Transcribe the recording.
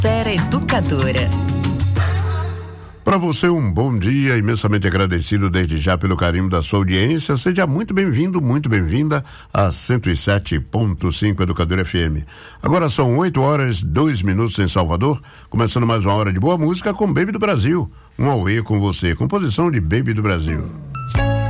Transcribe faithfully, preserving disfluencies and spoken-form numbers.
Espera Educadora. Para você, um bom dia, imensamente agradecido desde já pelo carinho da sua audiência. Seja muito bem-vindo, muito bem-vinda a cento e sete ponto cinco Educadora F M. Agora são oito horas, dois minutos em Salvador, começando mais uma hora de boa música com Baby do Brasil. Um auê com você, composição de Baby do Brasil.